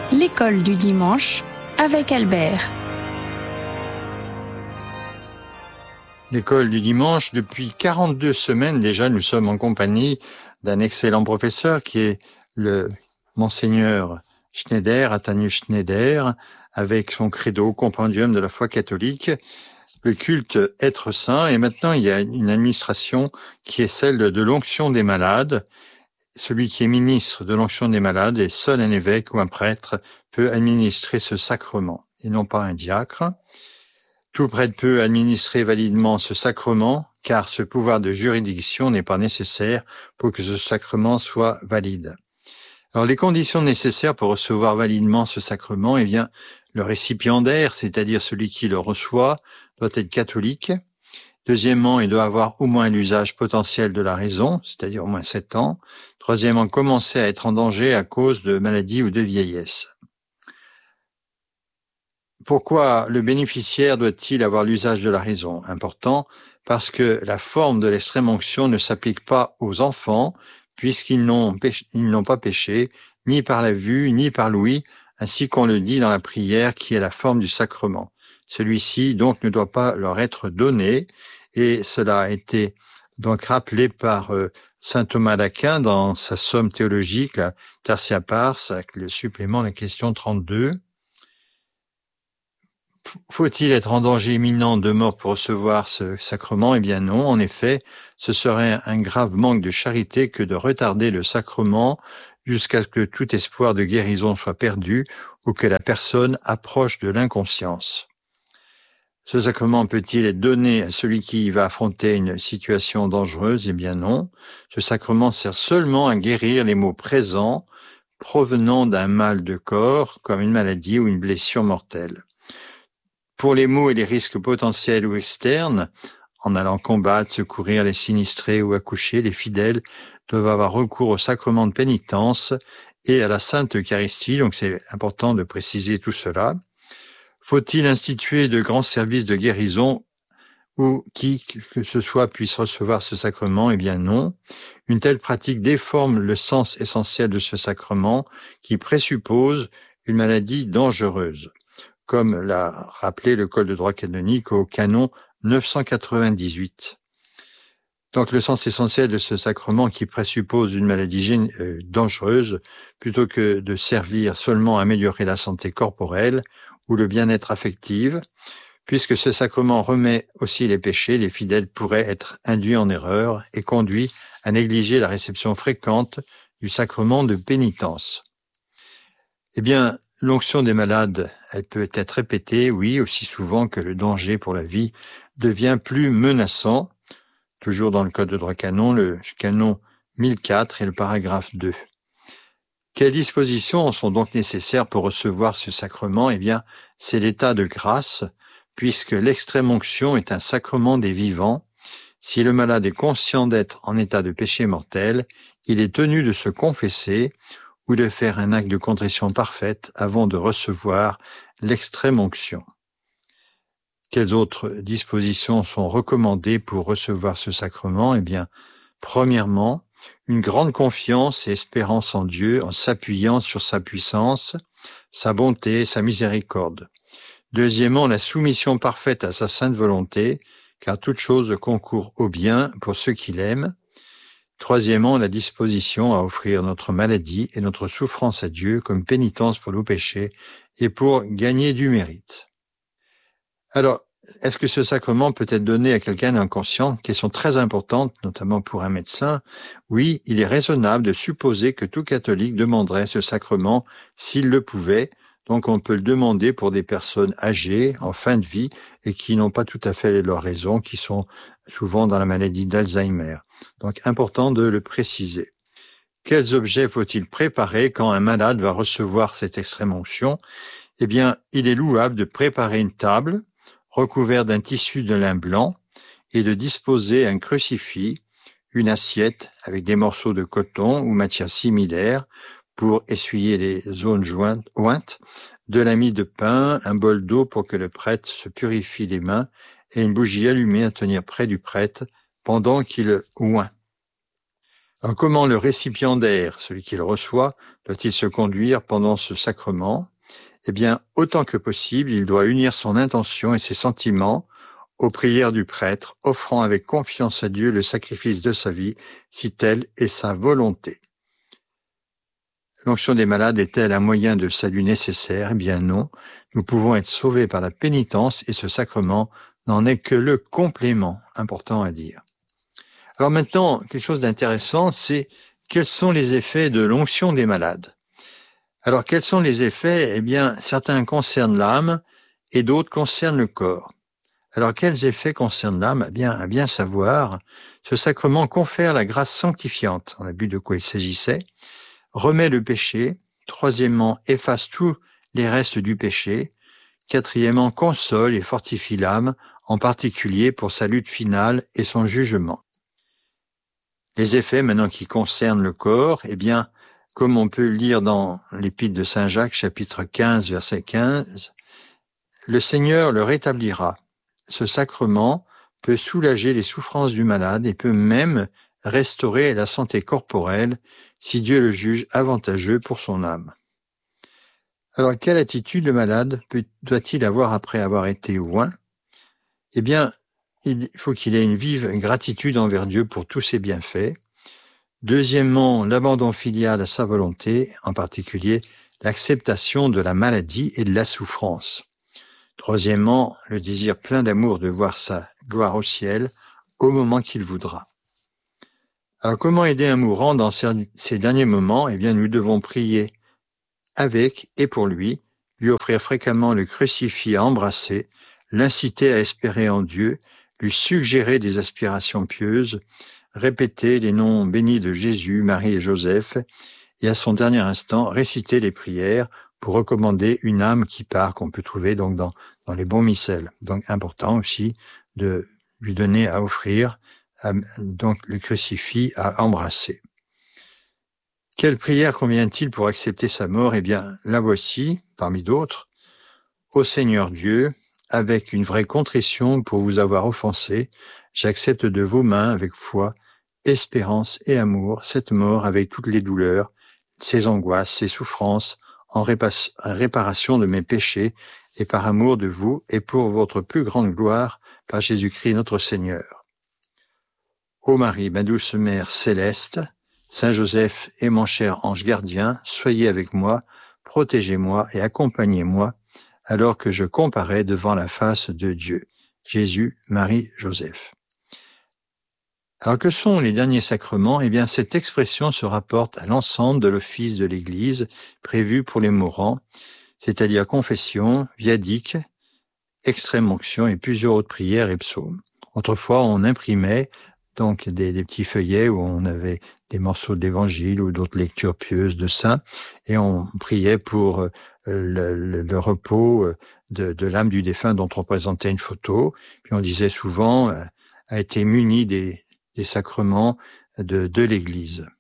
L'école du dimanche avec Albert. L'école du dimanche, depuis 42 semaines déjà, nous sommes en compagnie d'un excellent professeur qui est le monseigneur Schneider, Athanus Schneider, avec son credo compendium de la foi catholique, le culte être saint. Et maintenant, il y a une administration qui est celle de l'onction des malades. Celui qui est ministre de l'onction des malades et seul un évêque ou un prêtre peut administrer ce sacrement et non pas un diacre. Tout prêtre peut administrer validement ce sacrement car ce pouvoir de juridiction n'est pas nécessaire pour que ce sacrement soit valide. Alors les conditions nécessaires pour recevoir validement ce sacrement, eh bien le récipiendaire, c'est-à-dire celui qui le reçoit, doit être catholique. Deuxièmement, il doit avoir au moins l'usage potentiel de la raison, c'est-à-dire au moins 7 ans. Troisièmement, commencer à être en danger à cause de maladie ou de vieillesse. Pourquoi le bénéficiaire doit-il avoir l'usage de la raison? Important, parce que la forme de l'extrême onction ne s'applique pas aux enfants, puisqu'ils n'ont pas péché, ni par la vue, ni par l'ouïe, ainsi qu'on le dit dans la prière qui est la forme du sacrement. Celui-ci, donc, ne doit pas leur être donné, et cela a été donc rappelé par saint Thomas d'Aquin dans sa somme théologique, la Tertia Pars, avec le supplément, la question 32. Faut-il être en danger imminent de mort pour recevoir ce sacrement? Eh bien non, en effet, ce serait un grave manque de charité que de retarder le sacrement jusqu'à ce que tout espoir de guérison soit perdu ou que la personne approche de l'inconscience. Ce sacrement peut-il être donné à celui qui va affronter une situation dangereuse? Eh bien non. Ce sacrement sert seulement à guérir les maux présents provenant d'un mal de corps, comme une maladie ou une blessure mortelle. Pour les maux et les risques potentiels ou externes, en allant combattre, secourir les sinistrés ou accoucher, les fidèles doivent avoir recours au sacrement de pénitence et à la Sainte Eucharistie, donc c'est important de préciser tout cela. Faut-il instituer de grands services de guérison ou qui que ce soit puisse recevoir ce sacrement? Eh bien non. Une telle pratique déforme le sens essentiel de ce sacrement qui présuppose une maladie dangereuse, comme l'a rappelé le Code de droit canonique au canon 998. Donc le sens essentiel de ce sacrement qui présuppose une maladie dangereuse, plutôt que de servir seulement à améliorer la santé corporelle ou le bien-être affectif, puisque ce sacrement remet aussi les péchés, les fidèles pourraient être induits en erreur et conduits à négliger la réception fréquente du sacrement de pénitence. Eh bien, l'onction des malades, elle peut être répétée, oui, aussi souvent que le danger pour la vie devient plus menaçant, toujours dans le Code de droit canon, le canon 1004 et le paragraphe 2. Quelles dispositions sont donc nécessaires pour recevoir ce sacrement? Eh bien, c'est l'état de grâce, puisque l'extrême onction est un sacrement des vivants. Si le malade est conscient d'être en état de péché mortel, il est tenu de se confesser ou de faire un acte de contrition parfaite avant de recevoir l'extrême onction. Quelles autres dispositions sont recommandées pour recevoir ce sacrement? Eh bien, premièrement, une grande confiance et espérance en Dieu en s'appuyant sur sa puissance, sa bonté, sa miséricorde. Deuxièmement, la soumission parfaite à sa sainte volonté, car toute chose concourt au bien pour ceux qui l'aiment. Troisièmement, la disposition à offrir notre maladie et notre souffrance à Dieu comme pénitence pour nos péchés et pour gagner du mérite. Alors, est-ce que ce sacrement peut être donné à quelqu'un d'inconscient? Question très importante, notamment pour un médecin. Oui, il est raisonnable de supposer que tout catholique demanderait ce sacrement s'il le pouvait. Donc, on peut le demander pour des personnes âgées, en fin de vie, et qui n'ont pas tout à fait leur raison, qui sont souvent dans la maladie d'Alzheimer. Donc, important de le préciser. Quels objets faut-il préparer quand un malade va recevoir cette extrême onction? Eh bien, il est louable de préparer une table recouverte d'un tissu de lin blanc et de disposer un crucifix, une assiette avec des morceaux de coton ou matière similaire pour essuyer les zones jointes, de la mie de pain, un bol d'eau pour que le prêtre se purifie les mains et une bougie allumée à tenir près du prêtre pendant qu'il oint. Alors, comment le récipiendaire, celui qui le reçoit, doit-il se conduire pendant ce sacrement? Eh bien, autant que possible, il doit unir son intention et ses sentiments aux prières du prêtre, offrant avec confiance à Dieu le sacrifice de sa vie, si telle est sa volonté. L'onction des malades est-elle un moyen de salut nécessaire? Eh bien non, nous pouvons être sauvés par la pénitence et ce sacrement n'en est que le complément, important à dire. Alors maintenant, quelque chose d'intéressant, c'est quels sont les effets de l'onction des malades? Alors quels sont les effets? Eh bien, certains concernent l'âme et d'autres concernent le corps. Alors, quels effets concernent l'âme? À bien savoir, ce sacrement confère la grâce sanctifiante, on a vu de quoi il s'agissait, remet le péché, troisièmement, efface tous les restes du péché, quatrièmement, console et fortifie l'âme, en particulier pour sa lutte finale et son jugement. Les effets, maintenant, qui concernent le corps, eh bien, comme on peut lire dans l'Épître de Saint Jacques, chapitre 15, verset 15, le Seigneur le rétablira. Ce sacrement peut soulager les souffrances du malade et peut même restaurer la santé corporelle si Dieu le juge avantageux pour son âme. Alors, quelle attitude le malade doit-il avoir après avoir été oint? Eh bien, il faut qu'il ait une vive gratitude envers Dieu pour tous ses bienfaits. Deuxièmement, l'abandon filial à sa volonté, en particulier l'acceptation de la maladie et de la souffrance. Troisièmement, le désir plein d'amour de voir sa gloire au ciel au moment qu'il voudra. Alors, comment aider un mourant dans ces derniers moments? Eh bien, nous devons prier avec et pour lui offrir fréquemment le crucifix à embrasser, l'inciter à espérer en Dieu, lui suggérer des aspirations pieuses, répéter les noms bénis de Jésus, Marie et Joseph, et à son dernier instant, réciter les prières pour recommander une âme qui part, qu'on peut trouver donc dans les bons missels. Donc, important aussi de lui donner à offrir donc le crucifix à embrasser. Quelle prière convient-il pour accepter sa mort? Eh bien, la voici, parmi d'autres. Ô Seigneur Dieu, avec une vraie contrition pour vous avoir offensé, j'accepte de vos mains avec foi, espérance et amour cette mort avec toutes les douleurs, ses angoisses, ses souffrances, en réparation de mes péchés et par amour de vous et pour votre plus grande gloire par Jésus-Christ notre Seigneur. Ô Marie, ma douce Mère céleste, Saint Joseph et mon cher ange gardien, soyez avec moi, protégez-moi et accompagnez-moi alors que je comparais devant la face de Dieu. Jésus, Marie, Joseph. Alors que sont les derniers sacrements? Eh bien, cette expression se rapporte à l'ensemble de l'office de l'Église prévu pour les mourants, c'est-à-dire confession, viatique, extrême onction et plusieurs autres prières et psaumes. Autrefois, on imprimait donc des petits feuillets où on avait des morceaux d'évangile ou d'autres lectures pieuses de saints, et on priait pour le repos de l'âme du défunt dont on présentait une photo. Puis on disait souvent a été muni des sacrements de l'Église.